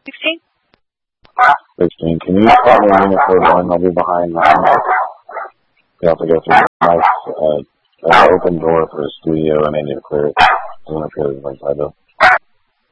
16. 16. Can you call me in for one? I'll be behind. We have to go through a nice open door for a studio, and I need to clear it. I'm going to clear it inside though.